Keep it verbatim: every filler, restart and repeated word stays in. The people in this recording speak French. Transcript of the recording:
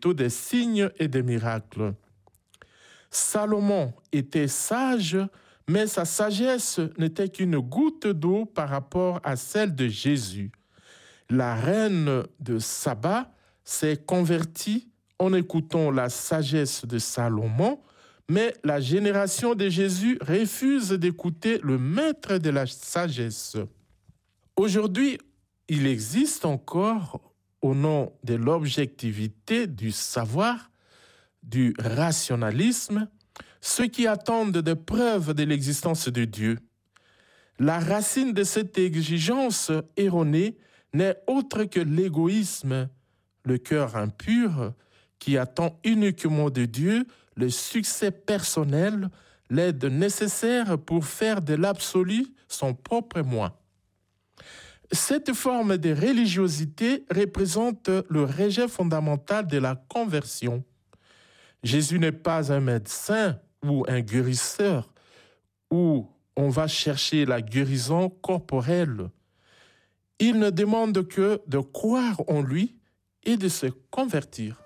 plutôt des signes et des miracles. Salomon était sage, mais sa sagesse n'était qu'une goutte d'eau par rapport à celle de Jésus. La reine de Saba s'est convertie en écoutant la sagesse de Salomon, mais la génération de Jésus refuse d'écouter le maître de la sagesse. Aujourd'hui, il existe encore, au nom de l'objectivité, du savoir, du rationalisme, ceux qui attendent des preuves de l'existence de Dieu. La racine de cette exigence erronée n'est autre que l'égoïsme, le cœur impur qui attend uniquement de Dieu le succès personnel, l'aide nécessaire pour faire de l'absolu son propre moi. Cette forme de religiosité représente le rejet fondamental de la conversion. Jésus n'est pas un médecin ou un guérisseur où on va chercher la guérison corporelle. Il ne demande que de croire en lui et de se convertir.